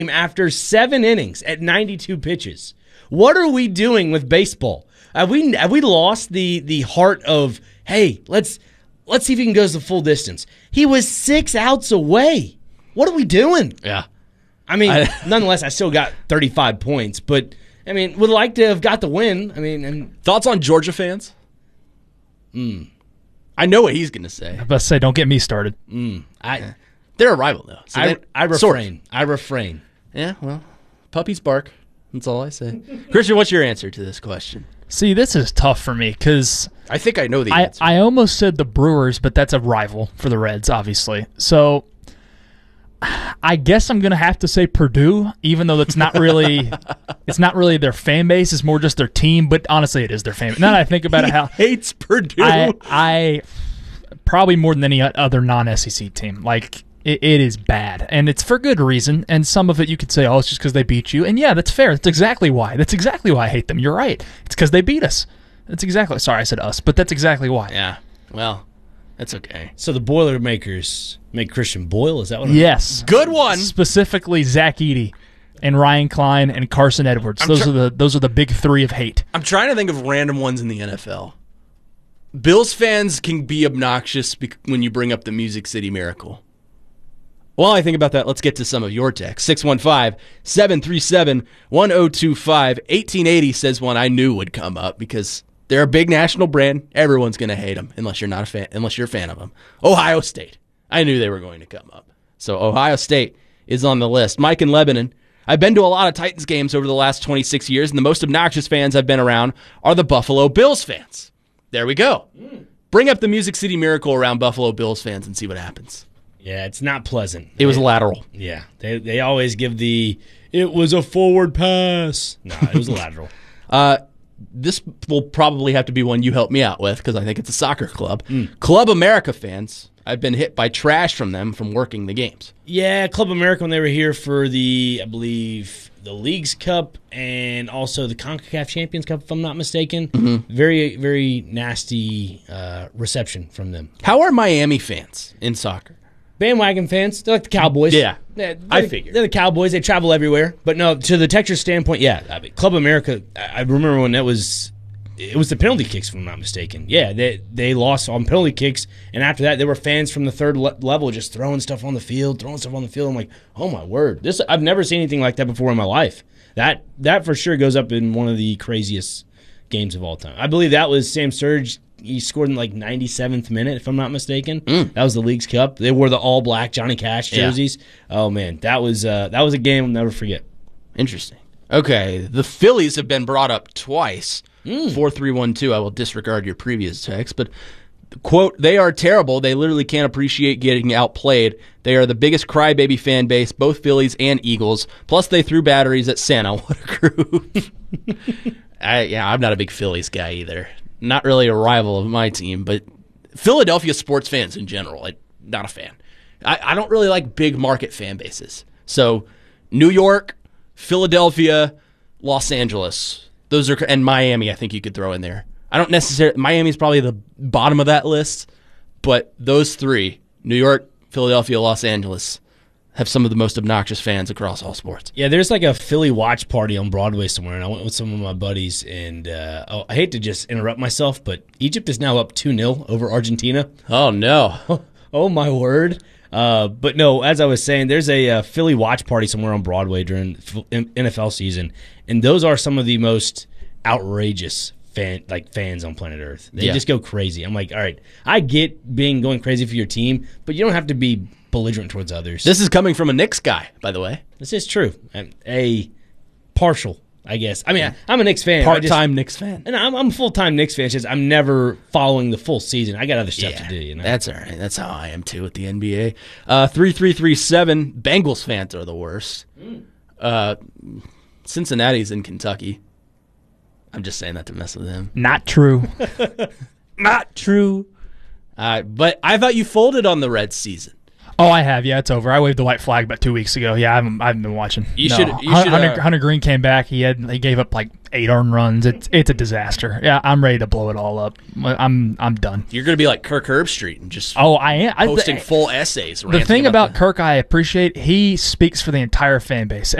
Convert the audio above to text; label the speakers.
Speaker 1: after 7 innings at 92 pitches. What are we doing with baseball? Have we lost the heart of, hey, let's see if he can go the full distance? He was 6 outs away. What are we doing?
Speaker 2: Yeah.
Speaker 1: I mean, nonetheless, I still got 35 points, but I mean, would like to have got the win. I mean,
Speaker 2: thoughts on Georgia fans? I know what he's going to say.
Speaker 3: I was about to say, don't get me started.
Speaker 2: They're a rival, though. So
Speaker 1: I refrain. I refrain.
Speaker 2: Yeah, well, puppies bark. That's all I say. Christian, what's your answer to this question?
Speaker 3: See, this is tough for me because
Speaker 2: I think I know the answer.
Speaker 3: I almost said the Brewers, but that's a rival for the Reds, obviously. So I guess I'm going to have to say Purdue, even though that's not really it's not really their fan base. It's more just their team, but honestly, it is their fan base. Now that I think about it, how
Speaker 2: hates Purdue.
Speaker 3: I probably more than any other non-SEC team. Like, it is bad, and it's for good reason. And some of it you could say, oh, it's just because they beat you. And yeah, that's fair. That's exactly why. That's exactly why I hate them. You're right. It's because they beat us. That's exactly. Sorry, I said us, but that's exactly why.
Speaker 2: Yeah. Well, that's okay.
Speaker 1: So the Boilermakers make Christian Boyle? Is that what?
Speaker 3: Yes.
Speaker 2: Good one.
Speaker 3: Specifically, Zach Edey and Ryan Klein and Carson Edwards. Those are the big 3 of hate.
Speaker 2: I'm trying to think of random ones in the NFL. Bills fans can be obnoxious when you bring up the Music City Miracle. While I think about that, let's get to some of your texts. 615-737-1025. 1880 says one I knew would come up because they're a big national brand. Everyone's going to hate them unless you're not a fan, unless you're a fan of them. Ohio State. I knew they were going to come up. So Ohio State is on the list. Mike in Lebanon. I've been to a lot of Titans games over the last 26 years, and the most obnoxious fans I've been around are the Buffalo Bills fans. There we go. Bring up the Music City Miracle around Buffalo Bills fans and see what happens.
Speaker 1: Yeah, it's not pleasant.
Speaker 2: It was lateral.
Speaker 1: Yeah, they always give it was a forward pass. No, it was a lateral.
Speaker 2: This will probably have to be one you help me out with because I think it's a soccer club. Club America fans, I've been hit by trash from them from working the games.
Speaker 1: Yeah, Club America when they were here for I believe, the Leagues Cup and also the CONCACAF Champions Cup, if I'm not mistaken. Very, very nasty reception from them.
Speaker 2: How are Miami fans in soccer?
Speaker 1: Bandwagon fans, they're like the Cowboys.
Speaker 2: Yeah, I figured.
Speaker 1: They're the Cowboys. They travel everywhere. But no, to the Texas standpoint, yeah. I mean, Club America, I remember when it was the penalty kicks, if I'm not mistaken. Yeah, they lost on penalty kicks, and after that, there were fans from the third level just throwing stuff on the field. I'm like, oh my word. I've never seen anything like that before in my life. That for sure goes up in one of the craziest games of all time. I believe that was Sam Surge. He scored in like 97th minute, if I'm not mistaken. That was the Leagues Cup. They wore the all-black Johnny Cash jerseys. Yeah. Oh, man. That was a game I'll never forget.
Speaker 2: Interesting. Okay. The Phillies have been brought up twice. 4312. I will disregard your previous text. But, quote, they are terrible. They literally can't appreciate getting outplayed. They are the biggest crybaby fan base, both Phillies and Eagles. Plus, they threw batteries at Santa. What a group. I'm not a big Phillies guy either. Not really a rival of my team, but Philadelphia sports fans in general, I'm not a fan. I don't really like big market fan bases. So New York, Philadelphia, Los Angeles, and Miami I think you could throw in there. I don't necessarily, Miami's probably the bottom of that list, but those 3, New York, Philadelphia, Los Angeles, have some of the most obnoxious fans across all sports.
Speaker 1: Yeah, there's like a Philly watch party on Broadway somewhere, and I went with some of my buddies, and I hate to just interrupt myself, but Egypt is now up 2-0 over Argentina.
Speaker 2: Oh, no.
Speaker 1: Oh, my word. But no, as I was saying, there's a Philly watch party somewhere on Broadway during NFL season, and those are some of the most outrageous fans on planet Earth. They just go crazy. I'm like, all right, I get going crazy for your team, but you don't have to be belligerent towards others.
Speaker 2: This is coming from a Knicks guy, by the way.
Speaker 1: This is true. A partial, I guess. I mean, I'm a Knicks fan.
Speaker 2: Part-time Knicks fan.
Speaker 1: And I'm a full-time Knicks fan. It's just I'm never following the full season. I got other stuff to do, you know?
Speaker 2: That's all right. That's how I am, too, with the NBA. 3337, Bengals fans are the worst. Cincinnati's in Kentucky. I'm just saying that to mess with him.
Speaker 3: Not true.
Speaker 2: Not true. But I thought you folded on the Reds season.
Speaker 3: Oh, I have. Yeah, it's over. I waved the white flag about 2 weeks ago. Yeah, I haven't been watching.
Speaker 2: You should.
Speaker 3: Hunter Green came back. He gave up like 8 earned runs. It's a disaster. Yeah, I'm ready to blow it all up. I'm done.
Speaker 2: You're going to be like Kirk Herbstreit and just
Speaker 3: I am
Speaker 2: posting full essays.
Speaker 3: The thing about Kirk, I appreciate, he speaks for the entire fan base.